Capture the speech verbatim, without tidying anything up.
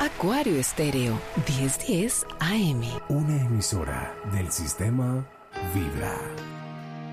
Acuario Estéreo, diez diez A M. Una emisora del sistema Vibra.